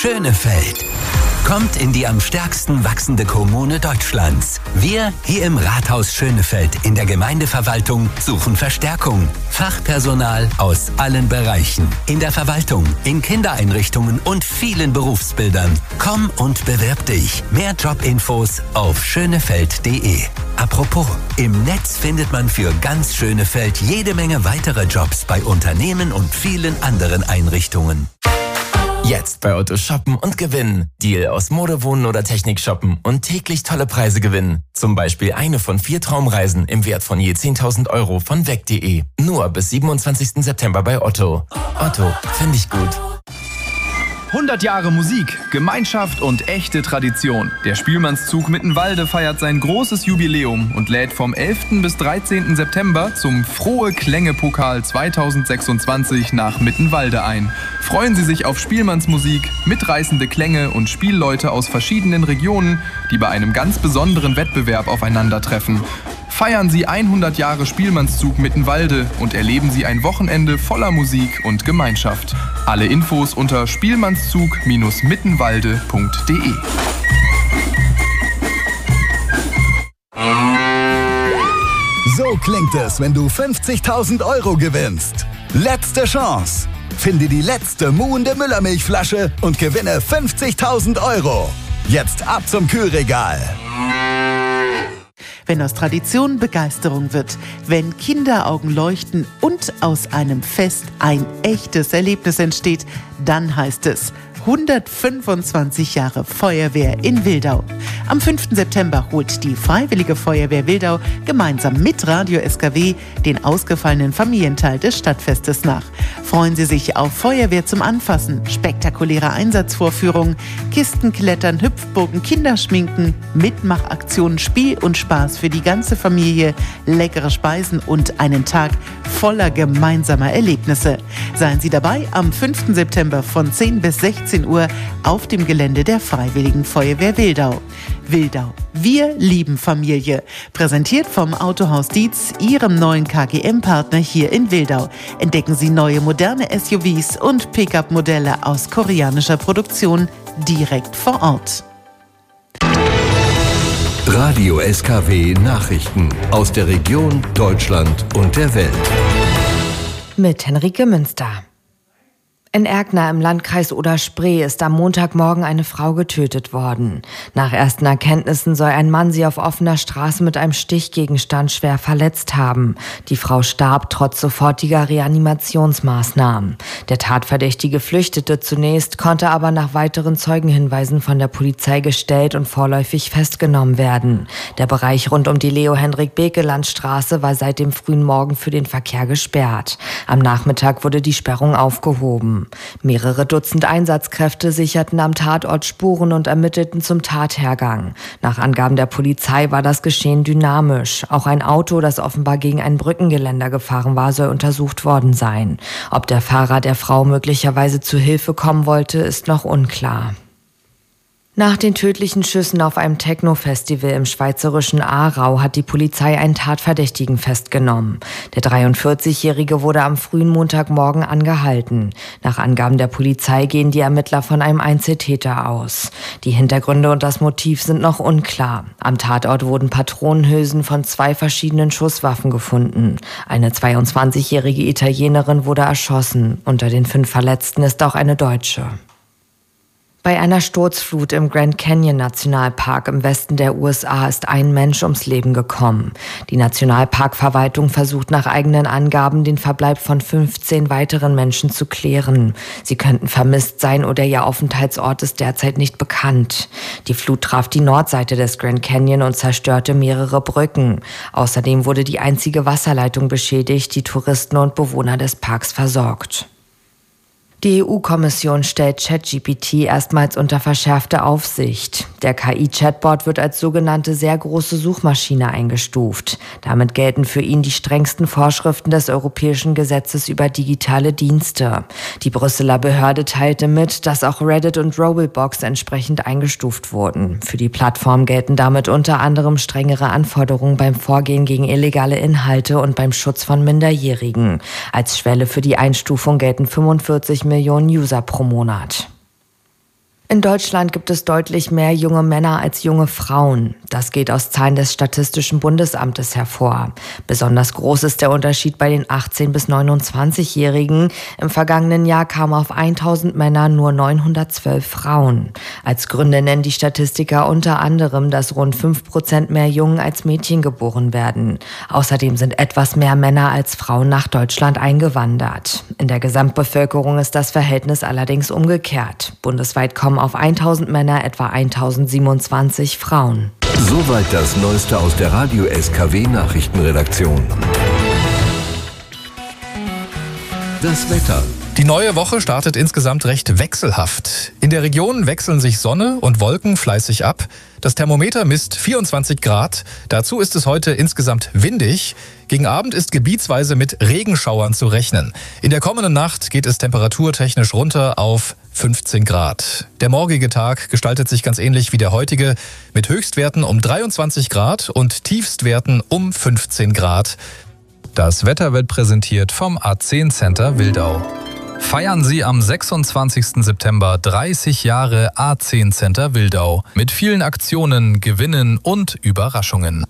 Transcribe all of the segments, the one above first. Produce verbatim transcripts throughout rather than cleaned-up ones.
Schönefeld. Kommt in die am stärksten wachsende Kommune Deutschlands. Wir hier im Rathaus Schönefeld in der Gemeindeverwaltung suchen Verstärkung. Fachpersonal aus allen Bereichen. In der Verwaltung, in Kindereinrichtungen und vielen Berufsbildern. Komm und bewirb dich. Mehr Jobinfos auf schönefeld punkt de. Apropos, im Netz findet man für ganz Schönefeld jede Menge weitere Jobs bei Unternehmen und vielen anderen Einrichtungen. Jetzt bei Otto shoppen und gewinnen. Deal aus Mode, Wohnen oder Technik shoppen und täglich tolle Preise gewinnen. Zum Beispiel eine von vier Traumreisen im Wert von je zehntausend Euro von weg punkt de. Nur bis siebenundzwanzigsten September bei Otto. Otto, finde ich gut. hundert Jahre Musik, Gemeinschaft und echte Tradition. Der Spielmannszug Mittenwalde feiert sein großes Jubiläum und lädt vom elften bis dreizehnten September zum Frohe Klänge-Pokal zweitausendsechsundzwanzig nach Mittenwalde ein. Freuen Sie sich auf Spielmannsmusik, mitreißende Klänge und Spielleute aus verschiedenen Regionen, die bei einem ganz besonderen Wettbewerb aufeinandertreffen. Feiern Sie hundert Jahre Spielmannszug Mittenwalde und erleben Sie ein Wochenende voller Musik und Gemeinschaft. Alle Infos unter spielmannszug Bindestrich mittenwalde punkt de. So klingt es, wenn du fünfzigtausend Euro gewinnst. Letzte Chance. Finde die letzte muhende Müllermilchflasche und gewinne fünfzigtausend Euro. Jetzt ab zum Kühlregal. Wenn aus Tradition Begeisterung wird, wenn Kinderaugen leuchten und aus einem Fest ein echtes Erlebnis entsteht, dann heißt es hundertfünfundzwanzig Jahre Feuerwehr in Wildau. Am fünften September holt die Freiwillige Feuerwehr Wildau gemeinsam mit Radio S K W den ausgefallenen Familienteil des Stadtfestes nach. Freuen Sie sich auf Feuerwehr zum Anfassen, spektakuläre Einsatzvorführungen, Kistenklettern, Hüpfburgen, Kinderschminken, Mitmachaktionen, Spiel und Spaß für die ganze Familie, leckere Speisen und einen Tag voller gemeinsamer Erlebnisse. Seien Sie dabei am fünften September von zehn bis sechzehn Uhr auf dem Gelände der Freiwilligen Feuerwehr Wildau. Wildau, wir lieben Familie. Präsentiert vom Autohaus Dietz, Ihrem neuen K G M-Partner hier in Wildau. Entdecken Sie neue moderne S U Vs und Pickup-Modelle aus koreanischer Produktion direkt vor Ort. Radio S K W Nachrichten aus der Region, Deutschland und der Welt. Mit Henrike Münster. In Erkner im Landkreis Oder-Spree ist am Montagmorgen eine Frau getötet worden. Nach ersten Erkenntnissen soll ein Mann sie auf offener Straße mit einem Stichgegenstand schwer verletzt haben. Die Frau starb trotz sofortiger Reanimationsmaßnahmen. Der Tatverdächtige flüchtete zunächst, konnte aber nach weiteren Zeugenhinweisen von der Polizei gestellt und vorläufig festgenommen werden. Der Bereich rund um die Leo-Hendrik-Bekeland-Straße war seit dem frühen Morgen für den Verkehr gesperrt. Am Nachmittag wurde die Sperrung aufgehoben. Mehrere Dutzend Einsatzkräfte sicherten am Tatort Spuren und ermittelten zum Tathergang. Nach Angaben der Polizei war das Geschehen dynamisch. Auch ein Auto, das offenbar gegen ein Brückengeländer gefahren war, soll untersucht worden sein. Ob der Fahrer der Frau möglicherweise zu Hilfe kommen wollte, ist noch unklar. Nach den tödlichen Schüssen auf einem Techno-Festival im schweizerischen Aarau hat die Polizei einen Tatverdächtigen festgenommen. Der dreiundvierzigjährige wurde am frühen Montagmorgen angehalten. Nach Angaben der Polizei gehen die Ermittler von einem Einzeltäter aus. Die Hintergründe und das Motiv sind noch unklar. Am Tatort wurden Patronenhülsen von zwei verschiedenen Schusswaffen gefunden. Eine zweiundzwanzigjährige Italienerin wurde erschossen. Unter den fünf Verletzten ist auch eine Deutsche. Bei einer Sturzflut im Grand Canyon Nationalpark im Westen der U S A ist ein Mensch ums Leben gekommen. Die Nationalparkverwaltung versucht nach eigenen Angaben, den Verbleib von fünfzehn weiteren Menschen zu klären. Sie könnten vermisst sein oder ihr Aufenthaltsort ist derzeit nicht bekannt. Die Flut traf die Nordseite des Grand Canyon und zerstörte mehrere Brücken. Außerdem wurde die einzige Wasserleitung beschädigt, die Touristen und Bewohner des Parks versorgt. Die E U-Kommission stellt ChatGPT erstmals unter verschärfte Aufsicht. Der K I-Chatbot wird als sogenannte sehr große Suchmaschine eingestuft. Damit gelten für ihn die strengsten Vorschriften des Europäischen Gesetzes über digitale Dienste. Die Brüsseler Behörde teilte mit, dass auch Reddit und Roblox entsprechend eingestuft wurden. Für die Plattform gelten damit unter anderem strengere Anforderungen beim Vorgehen gegen illegale Inhalte und beim Schutz von Minderjährigen. Als Schwelle für die Einstufung gelten fünfundvierzig Millionen User pro Monat. In Deutschland gibt es deutlich mehr junge Männer als junge Frauen. Das geht aus Zahlen des Statistischen Bundesamtes hervor. Besonders groß ist der Unterschied bei den achtzehn- bis neunundzwanzigjährigen. Im vergangenen Jahr kamen auf tausend Männer nur neunhundertzwölf Frauen. Als Gründe nennen die Statistiker unter anderem, dass rund fünf Prozent mehr Jungen als Mädchen geboren werden. Außerdem sind etwas mehr Männer als Frauen nach Deutschland eingewandert. In der Gesamtbevölkerung ist das Verhältnis allerdings umgekehrt. Bundesweit kommen auf tausend Männer etwa tausendsiebenundzwanzig Frauen. Soweit das Neueste aus der Radio-S K W-Nachrichtenredaktion. Das Wetter. Die neue Woche startet insgesamt recht wechselhaft. In der Region wechseln sich Sonne und Wolken fleißig ab. Das Thermometer misst vierundzwanzig Grad. Dazu ist es heute insgesamt windig. Gegen Abend ist gebietsweise mit Regenschauern zu rechnen. In der kommenden Nacht geht es temperaturtechnisch runter auf fünfzehn Grad. Der morgige Tag gestaltet sich ganz ähnlich wie der heutige, mit Höchstwerten um dreiundzwanzig Grad und Tiefstwerten um fünfzehn Grad. Das Wetter wird präsentiert vom A zehn Center Wildau. Feiern Sie am sechsundzwanzigsten September dreißig Jahre A zehn Center Wildau mit vielen Aktionen, Gewinnen und Überraschungen.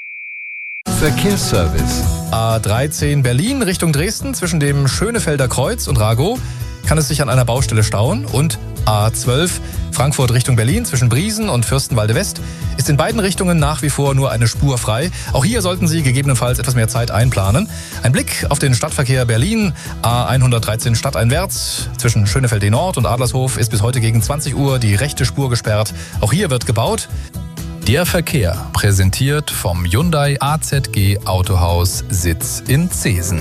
Verkehrsservice. A dreizehn Berlin Richtung Dresden zwischen dem Schönefelder Kreuz und Ragow kann es sich an einer Baustelle stauen, und A zwölf Frankfurt Richtung Berlin zwischen Briesen und Fürstenwalde West ist in beiden Richtungen nach wie vor nur eine Spur frei. Auch hier sollten Sie gegebenenfalls etwas mehr Zeit einplanen. Ein Blick auf den Stadtverkehr Berlin. A hundertdreizehn stadteinwärts zwischen Schönefeld Nord und Adlershof ist bis heute gegen zwanzig Uhr die rechte Spur gesperrt. Auch hier wird gebaut. Der Verkehr, präsentiert vom Hyundai A Z G Autohaus Sitz in Zeesen.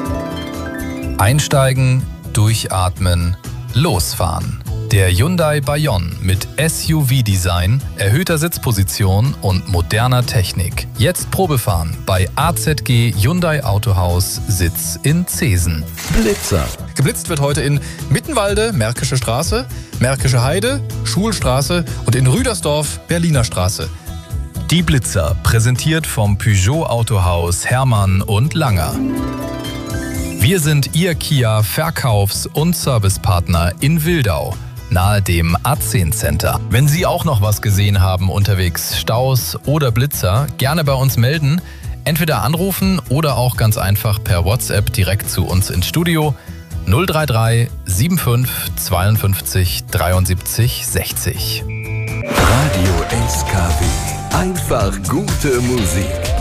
Einsteigen, durchatmen, losfahren. Der Hyundai Bayon mit S U V-Design, erhöhter Sitzposition und moderner Technik. Jetzt Probefahren bei A Z G Hyundai Autohaus Sitz in Zeesen. Blitzer. Geblitzt wird heute in Mittenwalde, Märkische Straße, Märkische Heide, Schulstraße und in Rüdersdorf, Berliner Straße. Die Blitzer, präsentiert vom Peugeot Autohaus Hermann und Langer. Wir sind Ihr Kia Verkaufs- und Servicepartner in Wildau, nahe dem A zehn Center. Wenn Sie auch noch was gesehen haben unterwegs, Staus oder Blitzer, gerne bei uns melden. Entweder anrufen oder auch ganz einfach per WhatsApp direkt zu uns ins Studio null drei drei fünfundsiebzig zweiundfünfzig dreiundsiebzig sechzig. Radio S K W. Einfach gute Musik.